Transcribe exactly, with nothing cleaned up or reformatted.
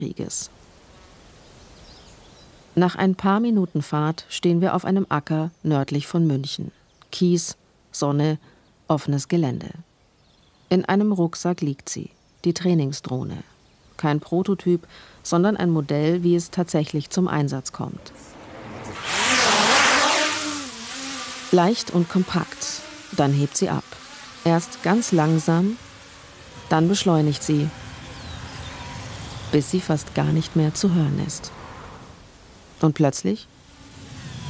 Krieges. Nach ein paar Minuten Fahrt stehen wir auf einem Acker nördlich von München. Kies, Sonne, offenes Gelände. In einem Rucksack liegt sie, die Trainingsdrohne. Kein Prototyp, sondern ein Modell, wie es tatsächlich zum Einsatz kommt. Leicht und kompakt, dann hebt sie ab. Erst ganz langsam, dann beschleunigt sie, bis sie fast gar nicht mehr zu hören ist. Und plötzlich